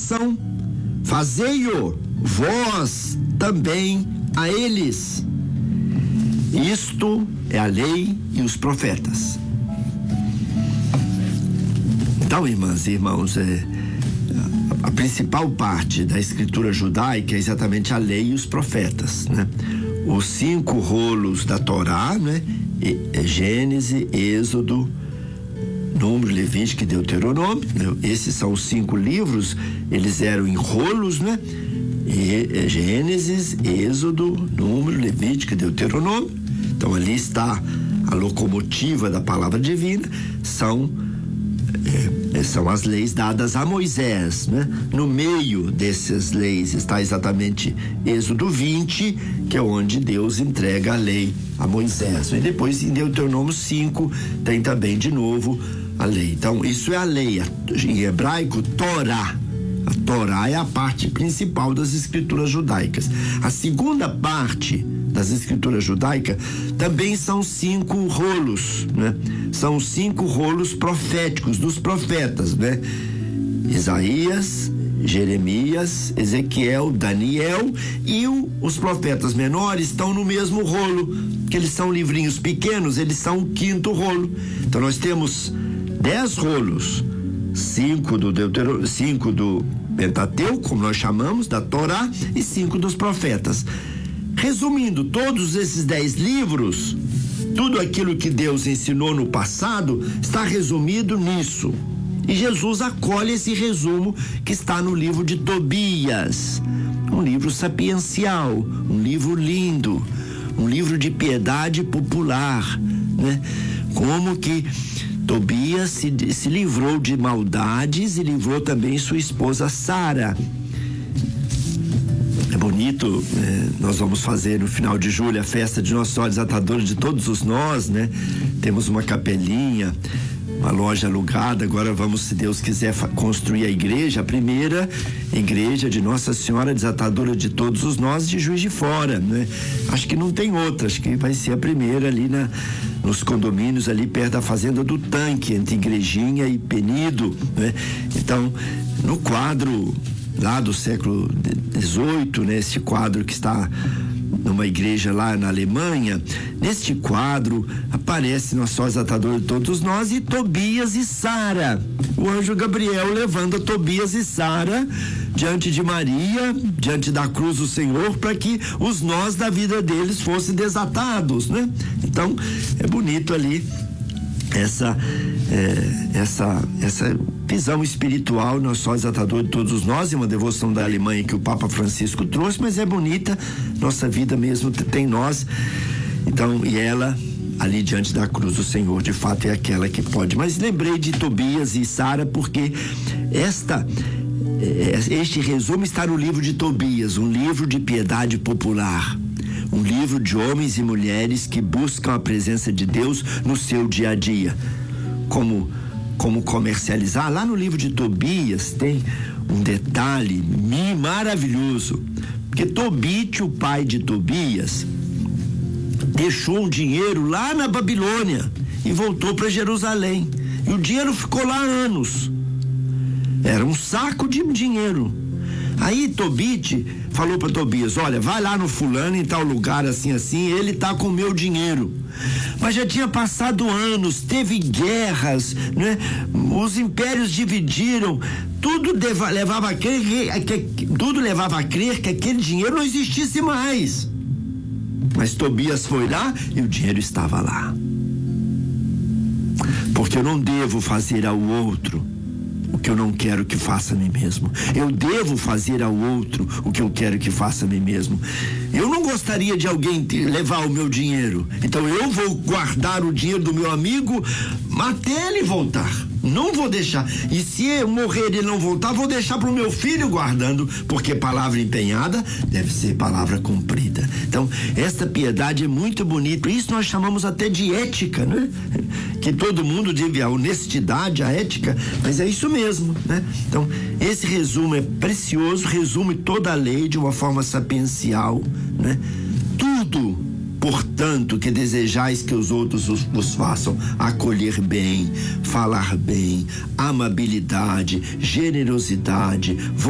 façam, fazei-o vós também a eles. Isto é a lei e os profetas. Então, irmãs e irmãos, a principal parte da escritura judaica é exatamente a lei e os profetas, né? Os 5 rolos da Torá, né? Gênesis, Êxodo, Número, Levítico e Deuteronômio, né? Esses são os 5 livros, eles eram em rolos, né? Gênesis, Êxodo, Número, Levítico e Deuteronômio. Então ali está a locomotiva da palavra divina, são as leis dadas a Moisés, né? No meio dessas leis está exatamente Êxodo 20, que é onde Deus entrega a lei a Moisés. E depois em Deuteronômio 5 tem também de novo a lei. Então isso é a lei, em hebraico, Torá. A Torá é a parte principal das escrituras judaicas. A segunda parte das escrituras judaicas também são 5 rolos, né? São 5 rolos proféticos dos profetas, né? Isaías, Jeremias, Ezequiel, Daniel, e os profetas menores estão no mesmo rolo, que eles são livrinhos pequenos, eles são o 5º rolo. Então nós temos 10 rolos, 5 do Pentateuco, como nós chamamos, da Torá, e 5 dos profetas. Resumindo, todos esses 10 livros, tudo aquilo que Deus ensinou no passado, está resumido nisso. E Jesus acolhe esse resumo que está no livro de Tobias, um livro sapiencial, um livro lindo, um livro de piedade popular, né? Como que Tobias se livrou de maldades e livrou também sua esposa Sara. É bonito, nós vamos fazer no final de julho a festa de Nossa Senhora Desatadora de todos os nós, né? Temos uma capelinha, uma loja alugada, agora vamos, se Deus quiser, construir a igreja, a primeira igreja de Nossa Senhora Desatadora de todos os nós de Juiz de Fora, né? Acho que não tem outra, acho que vai ser a primeira ali nos condomínios ali perto da Fazenda do Tanque, entre Igrejinha e Penido, né? Então, no quadro lá do século XVIII, né? Este quadro que está numa igreja lá na Alemanha, neste quadro aparece Nossa Senhora Desatadora de todos nós e Tobias e Sara. O anjo Gabriel levando Tobias e Sara diante de Maria, diante da cruz do Senhor, para que os nós da vida deles fossem desatados, né? Então, é bonito ali essa visão espiritual, Nossa Senhora Desatadora de todos nós, é uma devoção da Alemanha que o Papa Francisco trouxe, mas é bonita, nossa vida mesmo tem nós. Então, e ela ali diante da cruz do Senhor, de fato é aquela que pode. Mas lembrei de Tobias e Sara porque este resumo está no livro de Tobias, um livro de piedade popular, um livro de homens e mulheres que buscam a presença de Deus no seu dia a dia. Como comercializar? Lá no livro de Tobias tem um detalhe maravilhoso, porque Tobit, o pai de Tobias, deixou um dinheiro lá na Babilônia e voltou para Jerusalém, e o dinheiro ficou lá anos. Era um saco de dinheiro. Aí Tobit falou para Tobias: olha, vai lá no fulano em tal lugar assim, ele tá com o meu dinheiro. Mas já tinha passado anos, teve guerras, né? Os impérios dividiram, tudo levava a crer que aquele dinheiro não existisse mais. Mas Tobias foi lá e o dinheiro estava lá. Porque eu não devo fazer ao outro o que eu não quero que faça a mim mesmo. Eu devo fazer ao outro o que eu quero que faça a mim mesmo. Eu não gostaria de alguém levar o meu dinheiro. Então eu vou guardar o dinheiro do meu amigo até ele voltar. Não vou deixar. E se eu morrer e ele não voltar, vou deixar para o meu filho guardando, porque palavra empenhada deve ser palavra cumprida. Então, esta piedade é muito bonita. Isso nós chamamos até de ética, né? Que todo mundo deve, a honestidade, a ética, mas é isso mesmo, né? Então, esse resumo é precioso, resume toda a lei de uma forma sapiencial, né? Tudo, portanto, que desejais que os outros vos façam: acolher bem, falar bem, amabilidade, generosidade,